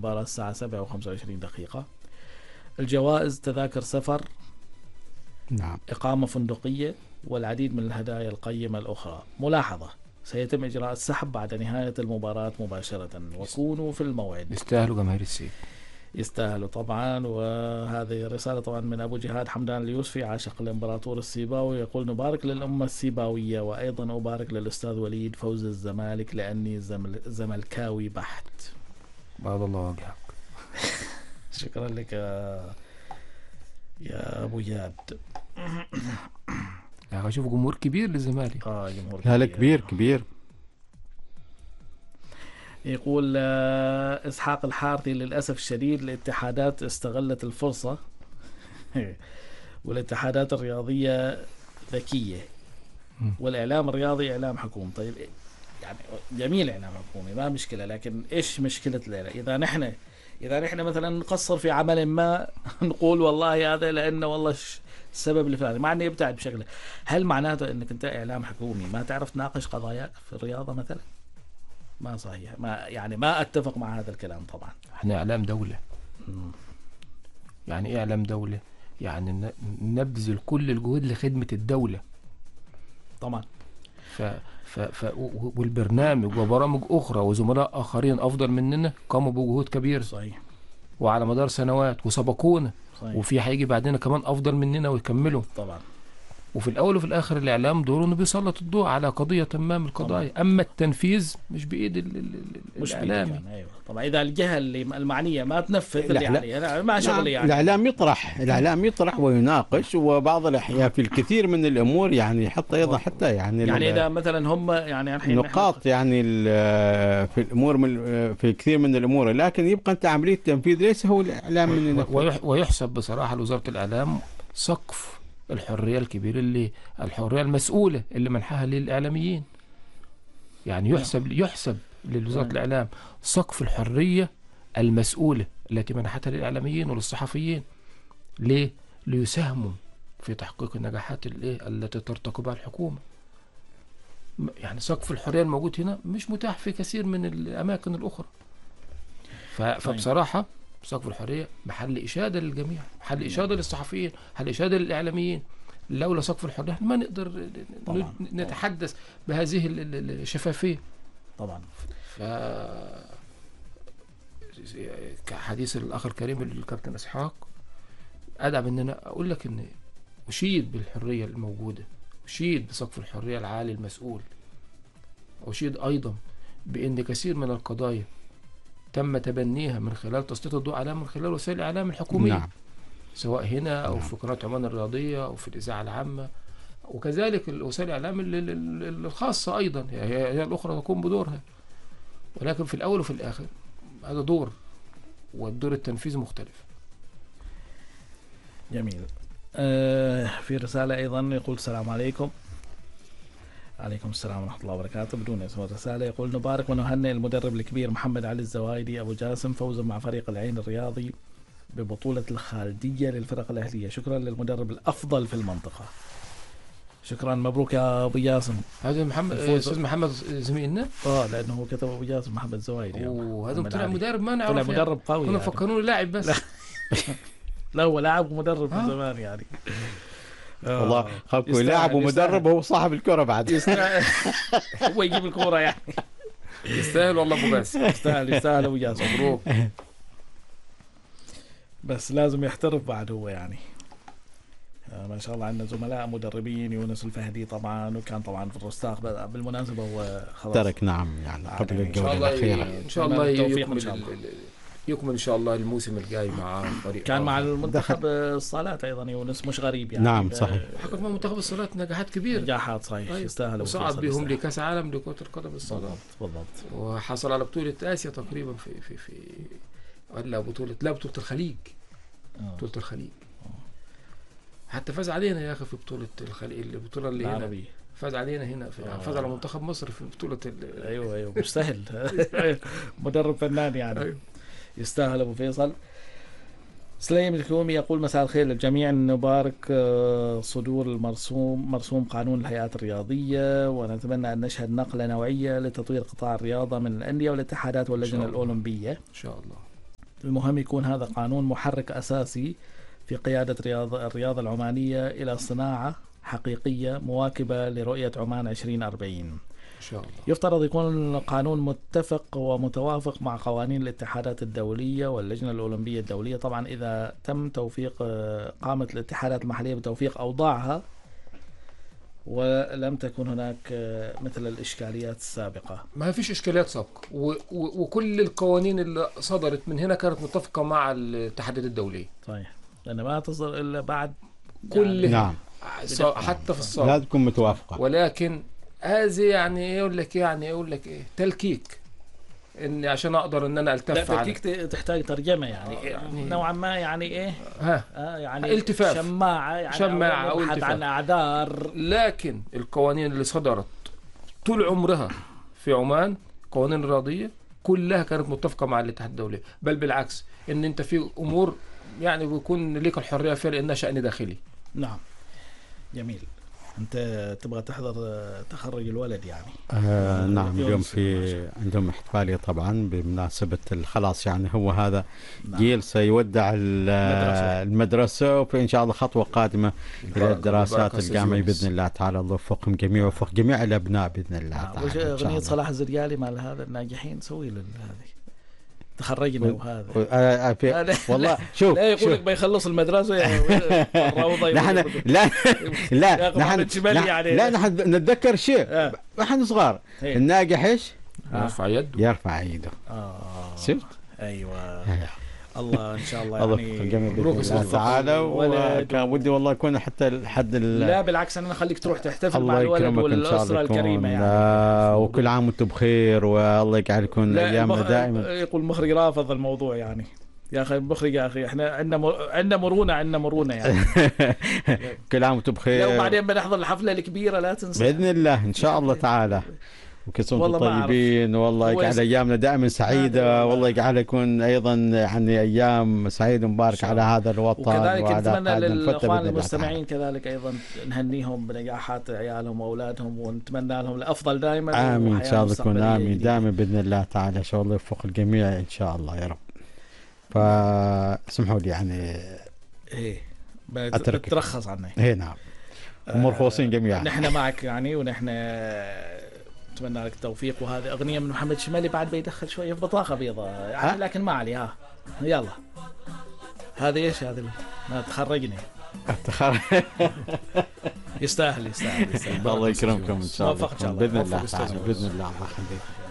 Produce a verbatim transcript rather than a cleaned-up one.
المباراة الساعة سبعة وخمسة وعشرين دقيقة. الجوائز تذاكر سفر، نعم، إقامة فندقية، والعديد من الهدايا القيمة الأخرى. ملاحظة: سيتم إجراء السحب بعد نهاية المباراة مباشرة، وكونوا في الموعد. يستاهلوا جماهير السيب، يستاهلوا طبعا. وهذه رسالة طبعا من أبو جهاد حمدان اليوسفي، عاشق الإمبراطور السيباوي، يقول: نبارك للأمة السيباوية، وأيضا أبارك للأستاذ وليد فوز الزمالك لأني زمل زملكاوي بحت. بارك الله وجهك. شكرا لك يا أبو جهاد. يا أخي شوف جمهور كبير للزمالك. آه جمهور لا لا كبير كبير. يقول آه إسحاق الحارثي: للأسف الشديد الاتحادات استغلت الفرصة والاتحادات الرياضية ذكية، والإعلام الرياضي إعلام حكومي. طيب يعني جميل إعلام حكومي ما مشكلة، لكن إيش مشكلة الإعلام؟ إذا نحن إذا نحن مثلا نقصر في عمل ما نقول والله هذا لأنه والله السبب الفلاني، مع أنه يبتعد بشكل، هل معناته أنك أنت إعلام حكومي ما تعرف تناقش قضاياك في الرياضة مثلا؟ ما صحيح، ما يعني ما أتفق مع هذا الكلام طبعا. احنا إعلام دولة. مم. يعني إيه إعلام دولة؟ يعني نبذل كل الجهود لخدمة الدولة طبعا. ف... ف... ف... والبرنامج وبرامج أخرى وزملاء آخرين أفضل مننا قاموا بجهود كبيرة. صحيح. وعلى مدار سنوات وسبقونا. صحيح. وفي هيجي بعدنا كمان أفضل مننا ويكملوا. طبعا. وفي الأول وفي الآخر الإعلام دوره إنه بيسلط الضوء على قضية ما من القضايا. طبعا. أما التنفيذ مش بإيد ال... ال... مش الإعلامي. يعني. أيوة. طبعا إذا الجهة اللي المعنية ما تنفذ اللي عليها ما شغل يعني. الإعلام يطرح الإعلام يطرح ويناقش، وبعض الأحيان في الكثير من الأمور يعني حتى أيضا حتى يعني يعني إذا مثلا هم يعني الحين نقاط يعني في الأمور من في كثير من الأمور، لكن يبقى أنت عملية التنفيذ ليس هو الإعلام من ويحسب بصراحة لوزارة الإعلام سقف الحرية الكبير اللي الحرية المسؤولة اللي منحها للإعلاميين. يعني يحسب يحسب لوزارة الإعلام سقف الحرية المسؤولة التي منحتها للإعلاميين وللصحفيين. ليه؟ ليساهموا في تحقيق النجاحات التي ترتقبها الحكومة. يعني سقف الحرية الموجود هنا مش متاح في كثير من الأماكن الأخرى. فبصراحة سقف الحرية محل إشادة للجميع، محل إشادة للصحفيين، محل إشادة للإعلاميين. لولا سقف الحرية ما نقدر طبعاً. نتحدث طبعاً. بهذه الشفافية. طبعا. ف... كحديث الأخ الكريم الكابتن إسحاق، أدعم أن أنا أقول لك أن أشيد بالحرية الموجودة، أشيد بسقف الحرية العالي المسؤول، أشيد أيضا بأن كثير من القضايا تم تبنيها من خلال تسليط الضوء عليها من خلال وسائل الإعلام الحكومية. نعم. سواء هنا أو نعم. في قناة عمان الرياضية أو في الإذاعة العامة، وكذلك وسائل الإعلام الخاصة أيضا هي الأخرى تقوم بدورها. ولكن في الأول وفي الآخر هذا دور، والدور التنفيذي مختلف. جميل. آه في رسالة أيضا يقول: السلام عليكم. عليكم السلام ورحمة الله وبركاته. بدون اسم الرسالة يقول: نبارك ونهنئ المدرب الكبير محمد علي الزوايدي أبو جاسم فوزا مع فريق العين الرياضي ببطولة الخالدية للفرق الأهلية. شكرا للمدرب الأفضل في المنطقة. شكرا، مبروك يا أبو جاسم. هذا محمد أستاذ محمد زميلنا. اه لأنه هو كتب أبو جاسم محمد الزوايدي. وهذا طلع مدرب ما نعرف. طلع مدرب قوي. كنا فكرونه لاعب بس. لا, لا هو لاعب ومدرب من زمان يعني. آه. والله خلقه لاعب ومدرب وهو صاحب الكرة بعد. هو يجيب الكرة يعني. يستاهل والله أبو باسم. يستاهل يستاهل أبو جاسم. مبروك. بس لازم يحترف بعد هو يعني. آه ما شاء الله عندنا زملاء مدربين، يونس الفهدي طبعا، وكان طبعا في الرستاق بالمناسبة هو خلاص ترك. نعم يعني قبل الجولة الأخيرة. إن شاء الله يكمل يكمل إن شاء الله الموسم الجاي مع فريق. كان مع المنتخب الصالات أيضا يونس، مش غريب يعني. نعم صحيح. حقق مع منتخب الصالات نجاحات كبيرة. نجاحات صحيح. طيب. يستاهل. وصعد بهم لكأس عالم لكرة القدم الصالات. بالضبط. وحصل على بطولة آسيا تقريبا في في في ولا بطولة لا بطولة الخليج. أوه. بطولة الخليج. أوه. حتى فاز علينا يا أخي في بطولة الخليج، البطولة اللي هنا بي. فاز علينا هنا في آه. فاز على منتخب مصر في بطولة ال... أيوة أيوة مش سهل. مدرب فنان يعني. أيوة. يستاهل أبو فيصل. سليم الكومي يقول: مساء الخير للجميع، نبارك صدور المرسوم مرسوم قانون الهيئات الرياضية، ونتمنى أن نشهد نقلة نوعية لتطوير قطاع الرياضة من الأندية والاتحادات واللجنة الأولمبية إن شاء الله. المهم يكون هذا قانون محرك أساسي في قيادة رياضة الرياضة العمانية إلى صناعة حقيقية مواكبة لرؤية عمان عشرين أربعين. إن شاء الله. يفترض يكون القانون متفق ومتوافق مع قوانين الاتحادات الدولية واللجنة الأولمبية الدولية، طبعا إذا تم توفيق قامت الاتحادات المحلية بتوفيق أوضاعها ولم تكن هناك مثل الإشكاليات السابقة. ما فيش إشكاليات سابقة، و... و... وكل القوانين اللي صدرت من هنا كانت متفقة مع الاتحادات الدولية. صحيح، لأن ما تصدر إلا بعد كل يعني نعم حتى في الصالة لازم تكون متوافقة. ولكن هذه يعني يقول لك يعني يقول لك ايه تلكيك، اني عشان اقدر ان انا التف لا على تلكيك تحتاج ترجمة يعني, يعني نوعا ما يعني ايه ها آه يعني التفاف. شماعة يعني شماعة أو أو التفاف. عن أعذار. لكن القوانين اللي صدرت طول عمرها في عمان قوانين الرياضية كلها كانت متفقة مع الاتحاد الدولي، بل بالعكس ان انت في امور يعني بيكون ليك الحرية فيها لانها شأن داخلي. نعم جميل. انت تبغى تحضر تخرج الولد يعني؟ آه نعم اليوم في ماشي. عندهم احتفالية طبعا بمناسبة خلاص يعني هو هذا نعم. جيل سيودع ال- المدرسة. المدرسة وفي إن شاء الله خطوة قادمة إلى الدراسات البركة الجامعية سيزيونس. بإذن الله تعالى. الله يوفقهم جميع ويوفق جميع الأبناء بإذن الله نعم. تعالى وش إن شاء أغنية الله. صلاح الزريالي مال هذا الناجحين سوي له هذه تخرجنا وهذا و- آه، آه، في- لا- والله شوف لا يقول شوف لك بيخلص المدرسة يا الروضة نحن يقول- لا يا لا أخي نحن محمد شمالي لا, يعني. لا نحن نتذكر شيء آه. نحن صغار هي. الناجح ايش؟ يرفع يده. يرفع ايده. آه. شفت؟ ايوه الله ان شاء الله الله يعني يوفق الجميع مبروك بإذن الله يوفق تعالى. الولد وكان ودي والله يكون حتى لحد ال- لا بالعكس انا اخليك تروح تحتفل مع الله الولد يكرمك ان شاء والاسره الله يكون الكريمه يعني. آه، وكل عام وانتم بخير والله يجعل يكون لا ايامنا المخ... دائما. يقول المخرج رافض الموضوع يعني. يا اخي المخرج يا اخي احنا عندنا مر... عندنا مرونه عندنا مرونه يعني. كل عام وانتم لا بخير وبعدين بنحضر الحفله الكبيره لا تنسى باذن الله ان شاء الله تعالى. وكل سنه والله وانتم ما أعرف. طيبين والله هو يجعل يس- ايامنا دائما هذا سعيده والله. والله يجعل يكون ايضا يعني ايام سعيده ومباركه شاء على هذا الوطن وكذلك وعلى نتمنى قادم الفترة للاخوان بإذن الله المستمعين كذلك ايضا نهنيهم بنجاحات عيالهم واولادهم ونتمنى لهم الافضل دائما. تعالى. امين ان وحياة شاء الله يكون مستقبلية امين جديدة. دائما باذن الله تعالى ان شاء الله يوفق الجميع ان شاء الله يا رب. فاسمحوا لي يعني ايه أترك. بترخص عني. اي نعم ومرخوصين جميعا. نحن معك يعني ونحن نتمنى لك التوفيق. وهذه اغنيه من محمد شمالي بعد بيدخل شويه في بطاقه بيضاء يعني ها؟ لكن ما علي. ها يلا هذه ايش هذه ما تخرجني. افتخار. يستاهل يستاهل, يستاهل. الله يكرمكم ان شاء الله موفق إن شاء الله. باذن الله موفق تعالى أستاذ. باذن الله الله يخليك.